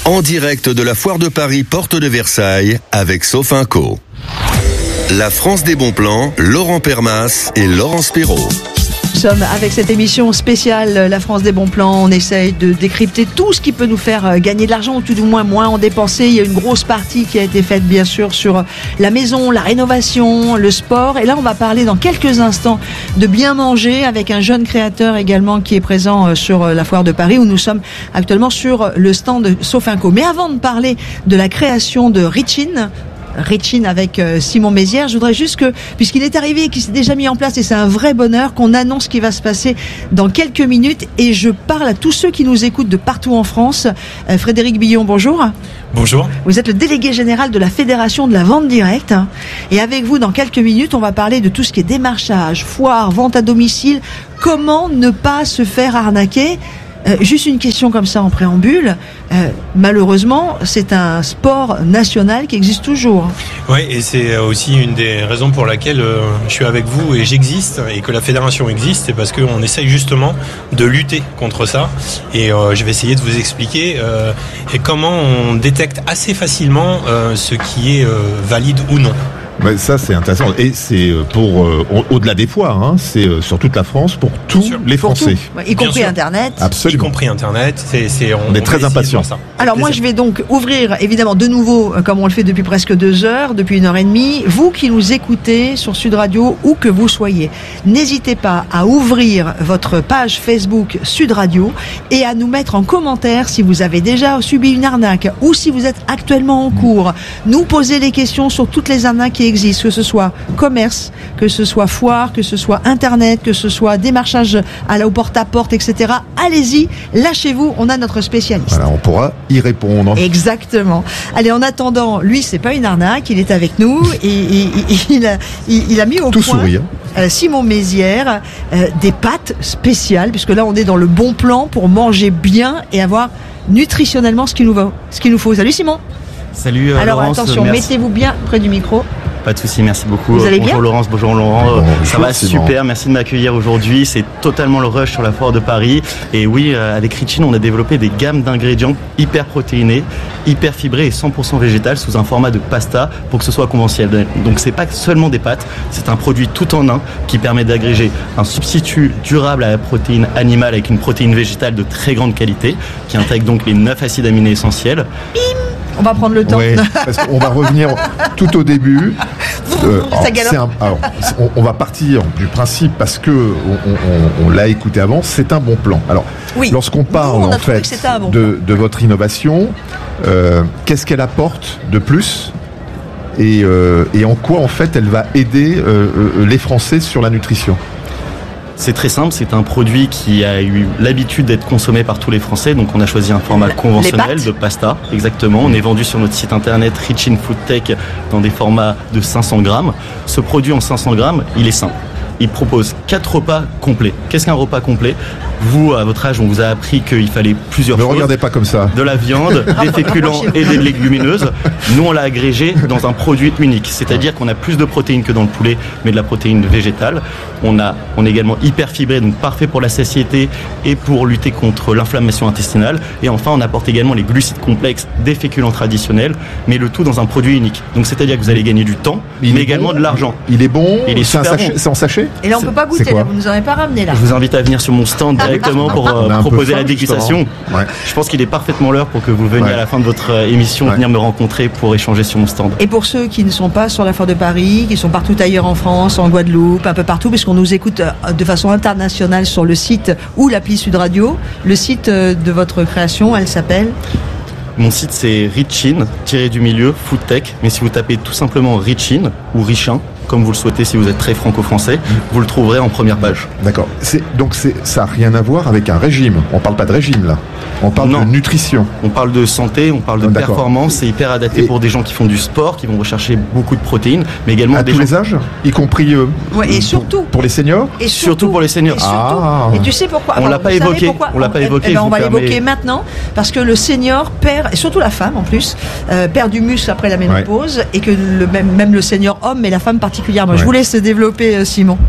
En direct de la Foire de Paris, porte de Versailles, avec Sofinco. La France des bons plans, Laurent Permas et Laurence Perrault. Nous sommes avec cette émission spéciale La France des bons plans. On essaye de décrypter tout ce qui peut nous faire gagner de l'argent ou tout du moins en dépenser. Il y a une grosse partie qui a été faite bien sûr sur la maison, la rénovation, le sport. Et là on va parler dans quelques instants de bien manger avec un jeune créateur également qui est présent sur la Foire de Paris où nous sommes actuellement sur le stand de Sofinco. Mais avant de parler de la création de Richine avec Simon Mézières, je voudrais juste que, puisqu'il est arrivé et qu'il s'est déjà mis en place et c'est un vrai bonheur, qu'on annonce ce qui va se passer dans quelques minutes. Et je parle à tous ceux qui nous écoutent de partout en France. Frédéric Billon, bonjour. Bonjour. Vous êtes le délégué général de la Fédération de la vente directe. Et avec vous, dans quelques minutes, on va parler de tout ce qui est démarchage, foire, vente à domicile. Comment ne pas se faire arnaquer ? Juste une question comme ça en préambule. Malheureusement, c'est un sport national qui existe toujours. Oui, et c'est aussi une des raisons pour laquelle je suis avec vous et j'existe et que la fédération existe, c'est parce qu'on essaye justement de lutter contre ça. Et je vais essayer de vous expliquer comment on détecte assez facilement ce qui est valide ou non. Ben ça c'est intéressant et c'est pour au-delà des foires, hein, c'est sur toute la France pour tous les Français, y compris Internet. Absolument. Y compris Internet. On est très impatients. Alors moi je vais donc ouvrir évidemment de nouveau, comme on le fait depuis presque 2 heures, depuis 1h30. Vous qui nous écoutez sur Sud Radio, où que vous soyez, n'hésitez pas à ouvrir votre page Facebook Sud Radio et à nous mettre en commentaire si vous avez déjà subi une arnaque ou si vous êtes actuellement en cours. Nous poser des questions sur toutes les arnaques qui existe, que ce soit commerce, que ce soit foire, que ce soit Internet, que ce soit démarchage au porte-à-porte, etc. Allez-y, lâchez-vous, on a notre spécialiste. Voilà, on pourra y répondre. Exactement. Allez, en attendant, lui, c'est pas une arnaque, il est avec nous et il a mis au tout point... sourire. Simon Mézières, des pâtes spéciales, puisque là, on est dans le bon plan pour manger bien et avoir nutritionnellement ce qu'il nous faut. Salut Simon. Salut Alors Laurence, attention, mettez-vous bien près du micro. Pas de souci, merci beaucoup. Vous allez bien ? Bonjour Laurence, bonjour Laurent. Ça va super, bon. Merci de m'accueillir aujourd'hui. C'est totalement le rush sur la Foire de Paris. Et oui, avec Richine, on a développé des gammes d'ingrédients hyper protéinés, hyper fibrés et 100% végétal sous un format de pasta pour que ce soit conventionnel. Donc c'est pas seulement des pâtes, c'est un produit tout en un qui permet d'agréger un substitut durable à la protéine animale avec une protéine végétale de très grande qualité qui intègre donc les 9 acides aminés essentiels. On va prendre le temps. Oui, parce qu'on va revenir tout au début. Ça galope. On va partir du principe, parce que on l'a écouté avant, c'est un bon plan. Alors, oui. Lorsqu'on parle en fait de votre innovation, qu'est-ce qu'elle apporte de plus et en quoi en fait elle va aider les Français sur la nutrition ? C'est très simple, c'est un produit qui a eu l'habitude d'être consommé par tous les Français, donc on a choisi un format conventionnel de pasta, exactement. On est vendu sur notre site internet Richine Food Tech dans des formats de 500 grammes. Ce produit en 500 grammes, il est simple. Il propose 4 repas complets. Qu'est-ce qu'un repas complet ? Vous, à votre âge, on vous a appris qu'il fallait plusieurs choses. Ne regardez pas comme ça. De la viande, des féculents et des légumineuses. Nous, on l'a agrégé dans un produit unique. C'est-à-dire qu'on a plus de protéines que dans le poulet, mais de la protéine végétale. On est également hyper fibré, donc parfait pour la satiété et pour lutter contre l'inflammation intestinale. Et enfin, on apporte également les glucides complexes des féculents traditionnels, mais le tout dans un produit unique. Donc, c'est-à-dire que vous allez gagner du temps, mais également de l'argent. Il est bon. Il est super bon. C'est en sachet. Et là, on peut pas goûter, là, vous nous en avez pas ramené là. Je vous invite à venir sur mon stand directement pour proposer la dégustation. Ouais. Je pense qu'il est parfaitement l'heure pour que vous veniez à la fin de votre émission venir me rencontrer pour échanger sur mon stand. Et pour ceux qui ne sont pas sur la Foire de Paris, qui sont partout ailleurs en France, en Guadeloupe, un peu partout, puisqu'on nous écoute de façon internationale sur le site ou l'appli Sud Radio, le site de votre création, elle s'appelle ? Mon site c'est Richine, Food Tech, mais si vous tapez tout simplement Richine ou Richin, comme vous le souhaitez si vous êtes très franco-français, vous le trouverez en première page. D'accord. Donc ça n'a rien à voir avec un régime. On ne parle pas de régime là. On parle de nutrition. On parle de santé, on parle de performance. C'est hyper adapté pour des gens qui font du sport, qui vont rechercher beaucoup de protéines, mais également à des tous gens... les âges, y compris et surtout pour les seniors. Et surtout pour les seniors. Et tu sais pourquoi ? On l'a pas évoqué. On l'a pas évoqué. On va l'évoquer maintenant parce que le senior perd, et surtout la femme en plus, perd du muscle après la ménopause et que même le senior homme, mais la femme particulièrement. Je vous laisse développer, Simon.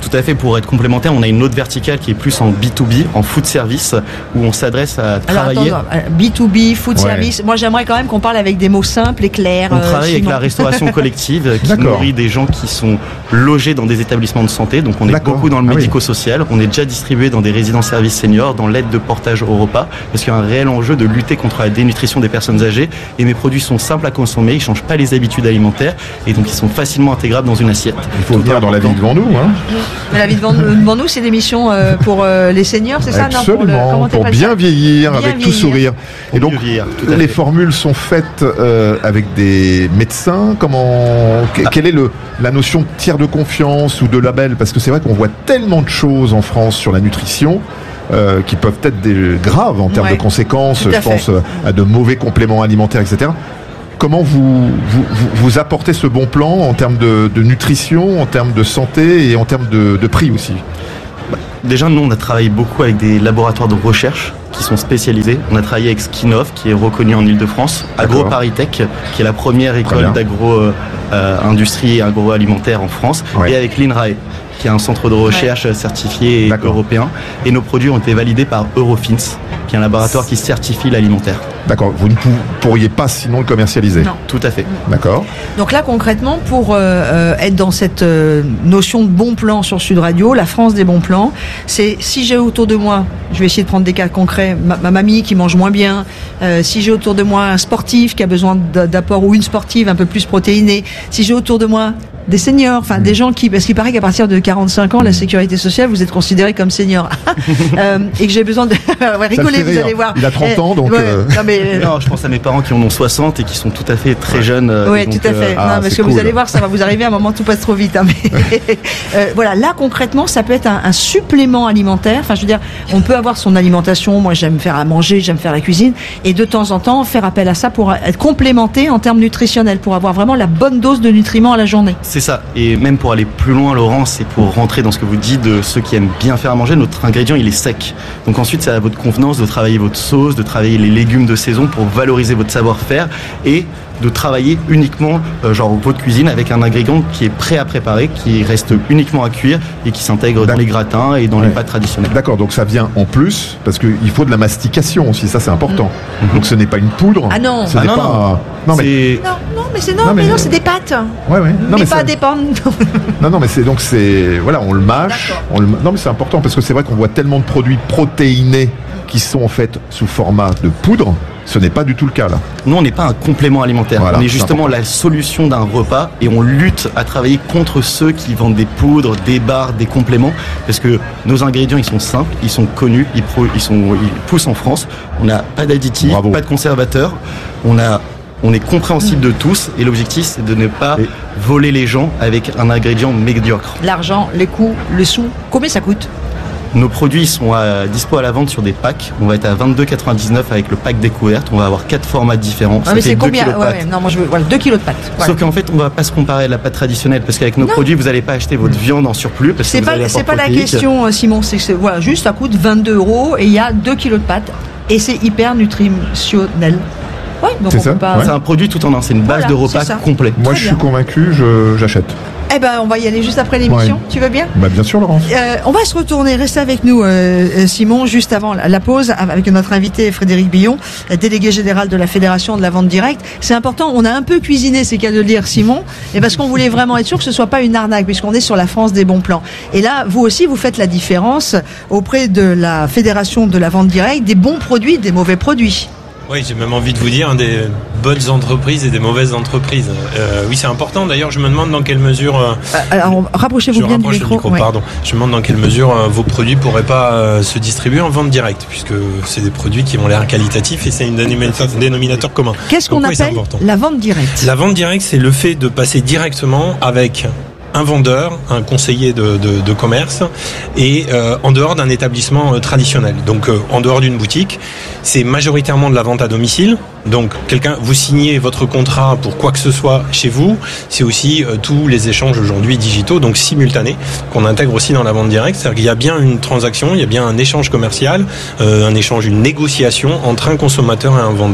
Tout à fait, pour être complémentaire, on a une autre verticale qui est plus en B2B, en food service, où on s'adresse à travailler... Alors, B2B, food service, moi j'aimerais quand même qu'on parle avec des mots simples et clairs. On travaille avec la restauration collective qui nourrit des gens qui sont logés dans des établissements de santé, donc on est beaucoup dans le médico-social, on est déjà distribué dans des résidences-services seniors, dans l'aide de portage au repas, parce qu'il y a un réel enjeu de lutter contre la dénutrition des personnes âgées, et mes produits sont simples à consommer, ils ne changent pas les habitudes alimentaires, et donc ils sont facilement intégrables dans une assiette. Il faut venir dans la vie devant nous. La vie devant nous, c'est l'émission pour les seniors, c'est ça? Absolument, non, pour bien vieillir, avec tout sourire. Et donc, les formules sont faites avec des médecins. Quelle est la notion de tiers de confiance ou de label? Parce que c'est vrai qu'on voit tellement de choses en France sur la nutrition qui peuvent être graves en termes de conséquences. Je pense à de mauvais compléments alimentaires, etc. Comment vous apportez ce bon plan en termes de nutrition, en termes de santé et en termes de prix aussi? Déjà, nous, on a travaillé beaucoup avec des laboratoires de recherche qui sont spécialisés. On a travaillé avec Skinov, qui est reconnu en Ile-de-France, AgroParisTech, qui est la première école d'agro-industrie et agroalimentaire en France, et avec l'INRAE, qui est un centre de recherche certifié européen. Et nos produits ont été validés par Eurofins, qui est un laboratoire qui certifie l'alimentaire. D'accord, vous ne pourriez pas sinon le commercialiser? Non. Tout à fait. D'accord. Donc là, concrètement, pour être dans cette notion de bon plan sur Sud Radio, la France des bons plans, c'est si j'ai autour de moi, je vais essayer de prendre des cas concrets, ma mamie qui mange moins bien, si j'ai autour de moi un sportif qui a besoin d'apport ou une sportive un peu plus protéinée, si j'ai autour de moi des seniors, des gens parce qu'il paraît qu'à partir de 45 ans, la sécurité sociale, vous êtes considéré comme senior. Et que j'ai besoin de rigoler, vous allez voir. Il a 30 ans, donc... Non, je pense à mes parents qui en ont 60 et qui sont tout à fait très jeunes. Oui, tout à fait. Parce que vous allez voir, ça va vous arriver à un moment, tout passe trop vite. Voilà, là, concrètement, ça peut être un supplément alimentaire. Enfin, je veux dire, on peut avoir son alimentation. Moi, j'aime faire à manger, j'aime faire la cuisine. Et de temps en temps, faire appel à ça pour être complémenté en termes nutritionnels, pour avoir vraiment la bonne dose de nutriments à la journée. C'est ça. Et même pour aller plus loin, Laurence, et pour rentrer dans ce que vous dites de ceux qui aiment bien faire à manger, notre ingrédient, il est sec. Donc ensuite, c'est à votre convenance de travailler votre sauce, de travailler les légumes de saison pour valoriser votre savoir-faire et de travailler uniquement votre cuisine avec un ingrédient qui est prêt à préparer, qui reste uniquement à cuire et qui s'intègre dans les gratins et dans les pâtes traditionnelles. D'accord, donc ça vient en plus parce qu'il faut de la mastication aussi, ça c'est important. Donc ce n'est pas une poudre. Ah non. Non mais c'est des pâtes. Non, mais pas des pommes. non mais on le mâche. Non mais c'est important parce que c'est vrai qu'on voit tellement de produits protéinés qui sont en fait sous format de poudre. Ce n'est pas du tout le cas là. Nous, on n'est pas un complément alimentaire. On est justement la solution d'un repas et on lutte à travailler contre ceux qui vendent des poudres, des barres, des compléments. Parce que nos ingrédients, ils sont simples, ils sont connus, ils poussent en France. On n'a pas d'additifs, pas de conservateurs. On est compréhensible de tous et l'objectif, c'est de ne pas voler les gens avec un ingrédient médiocre. L'argent, les coûts, le sou, combien ça coûte ? Nos produits sont dispo à la vente sur des packs. On va être à 22,99 avec le pack découverte. On va avoir 4 formats différents. Ah, mais c'est combien? Non, moi je veux 2 kilos de pâtes. Sauf qu'en fait, on va pas se comparer à la pâte traditionnelle parce qu'avec nos produits, vous n'allez pas acheter votre viande en surplus. C'est pas la question, Simon. C'est que juste ça coûte 22 € et il y a 2 kilos de pâtes et c'est hyper nutritionnel. Ouais, donc c'est un produit tout en un. C'est une base de repas complet. Moi, je suis convaincu. J'achète. Eh ben, on va y aller juste après l'émission. Tu veux bien? Bien sûr, Laurence. On va se retourner. Restez avec nous, Simon, juste avant la pause, avec notre invité Frédéric Billon, délégué général de la Fédération de la vente directe. C'est important. On a un peu cuisiné, c'est qu'à de le dire, Simon, et parce qu'on voulait vraiment être sûr que ce soit pas une arnaque, puisqu'on est sur la France des bons plans. Et là, vous aussi, vous faites la différence auprès de la Fédération de la vente directe des bons produits, des mauvais produits. Oui, j'ai même envie de vous dire des bonnes entreprises et des mauvaises entreprises. Oui, c'est important. D'ailleurs, je me demande dans quelle mesure... alors, rapprochez-vous bien du micro. Pardon. Je me demande dans quelle mesure vos produits pourraient pas se distribuer en vente directe, puisque c'est des produits qui ont l'air qualitatifs et c'est un dénominateur commun. Qu'est-ce qu'on appelle la vente directe? La vente directe, c'est le fait de passer directement avec un vendeur, un conseiller de commerce et en dehors d'un établissement traditionnel. Donc en dehors d'une boutique, c'est majoritairement de la vente à domicile. Donc vous signez votre contrat pour quoi que ce soit chez vous. C'est aussi tous les échanges aujourd'hui digitaux, donc simultanés, qu'on intègre aussi dans la vente directe. C'est-à-dire qu'il y a bien une transaction, il y a bien un échange commercial, une négociation entre un consommateur et un vendeur.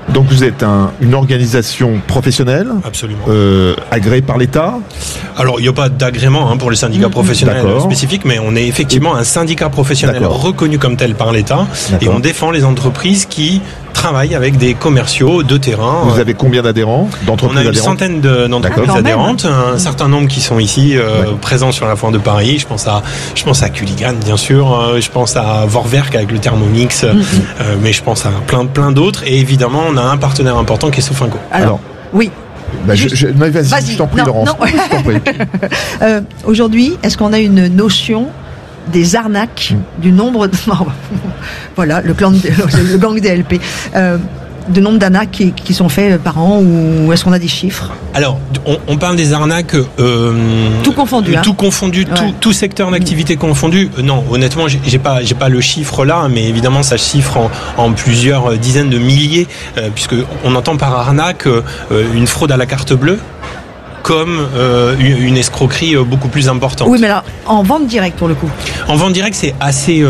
Donc vous êtes une organisation professionnelle, absolument, agréée par l'État. Alors il n'y a pas d'agrément pour les syndicats professionnels spécifiques, mais on est effectivement un syndicat professionnel reconnu comme tel par l'État, et on défend les entreprises qui travaillent avec des commerciaux de terrain. Vous avez combien d'adhérents, d'entreprises adhérentes? On a une centaine d'entreprises adhérentes, un certain nombre qui sont ici présents sur la foire de Paris. Je pense à Culligan, bien sûr, je pense à Vorwerk avec le Thermomix, mais je pense à plein d'autres, et évidemment on a un partenaire important qui est Sofinco. Alors oui. Vas-y, je t'en prie, Laurence. Aujourd'hui, est-ce qu'on a une notion des arnaques, du nombre de... voilà, le gang DLP. De nombre d'arnaques qui sont faites par an, ou est-ce qu'on a des chiffres? Alors, on parle des arnaques... tout confondu. Tout confondu, tout secteur d'activité confondu. Non, honnêtement, j'ai pas le chiffre là, mais évidemment, ça chiffre en plusieurs dizaines de milliers, puisque on entend par arnaque une fraude à la carte bleue, comme une escroquerie beaucoup plus importante. Oui, mais alors, en vente directe pour le coup. En vente directe, c'est assez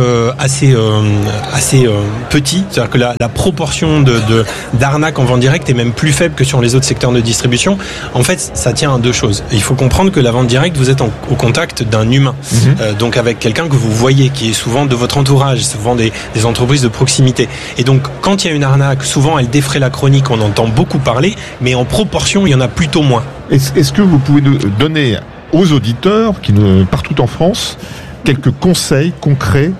petit. C'est-à-dire que la proportion d'arnaques en vente directe est même plus faible que sur les autres secteurs de distribution. En fait, ça tient à deux choses. Il faut comprendre que la vente directe, vous êtes au contact d'un humain. Donc avec quelqu'un que vous voyez, qui est souvent de votre entourage, souvent des entreprises de proximité. Et donc, quand il y a une arnaque, souvent elle défraie la chronique, on entend beaucoup parler, mais en proportion, il y en a plutôt moins. Est-ce que vous pouvez nous donner aux auditeurs partout en France quelques conseils concrets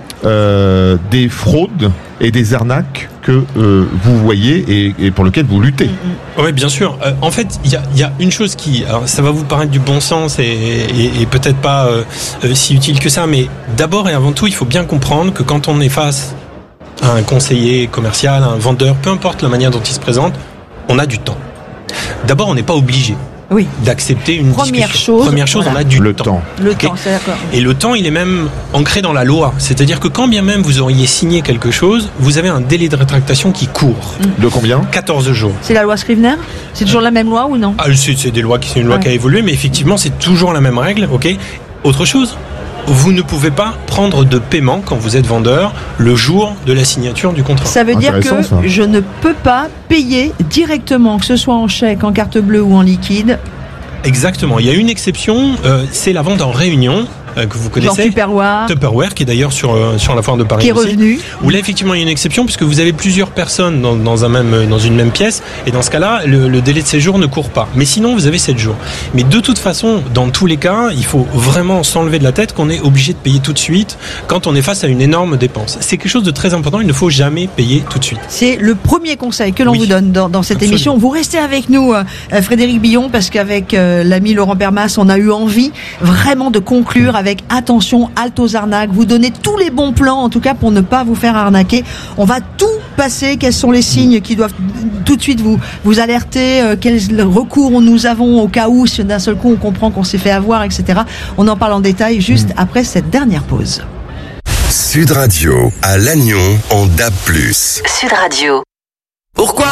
des fraudes et des arnaques que vous voyez et pour lesquelles vous luttez? Oui, bien sûr. En fait, il y a une chose alors ça va vous paraître du bon sens et peut-être pas si utile que ça, mais d'abord et avant tout, il faut bien comprendre que quand on est face à un conseiller commercial, à un vendeur, peu importe la manière dont il se présente, on a du temps. D'abord, on n'est pas obligé d'accepter une discussion. Première chose, on a du temps. Le temps, c'est d'accord. Et le temps, il est même ancré dans la loi. C'est-à-dire que quand bien même vous auriez signé quelque chose, vous avez un délai de rétractation qui court. De combien? 14 jours. C'est la loi Scrivener? C'est toujours la même loi ou non? C'est une loi qui a évolué, mais effectivement, c'est toujours la même règle. Autre chose, vous ne pouvez pas prendre de paiement quand vous êtes vendeur le jour de la signature du contrat. Ça veut dire que je ne peux pas payer directement, que ce soit en chèque, en carte bleue ou en liquide. Exactement. Il y a une exception, c'est la vente en réunion. Que vous connaissez, Tupperware, qui est d'ailleurs sur la foire de Paris, qui est revenu. Où là effectivement il y a une exception puisque vous avez plusieurs personnes dans une même pièce, et dans ce cas-là le délai de séjour ne court pas. Mais sinon vous avez 7 jours. Mais de toute façon, dans tous les cas, il faut vraiment s'enlever de la tête qu'on est obligé de payer tout de suite quand on est face à une énorme dépense. C'est quelque chose de très important. Il ne faut jamais payer tout de suite. C'est le premier conseil que l'on vous donne dans cette émission. Vous restez avec nous, Frédéric Billon, parce qu'avec l'ami Laurent Permas, on a eu envie vraiment de conclure avec attention, halte aux arnaques, vous donnez tous les bons plans en tout cas pour ne pas vous faire arnaquer. On va tout passer, quels sont les signes qui doivent tout de suite vous alerter, quels recours nous avons au cas où si d'un seul coup on comprend qu'on s'est fait avoir, etc. On en parle en détail juste après cette dernière pause. Sud Radio à Lannion en DAB+. Sud Radio. Pourquoi